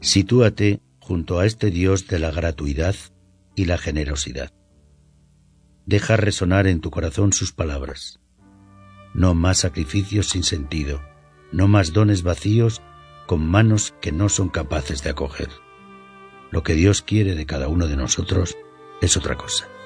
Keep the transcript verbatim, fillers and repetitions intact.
Sitúate junto a este Dios de la gratuidad y la generosidad. Deja resonar en tu corazón sus palabras. No más sacrificios sin sentido, no más dones vacíos con manos que no son capaces de acoger. Lo que Dios quiere de cada uno de nosotros es otra cosa.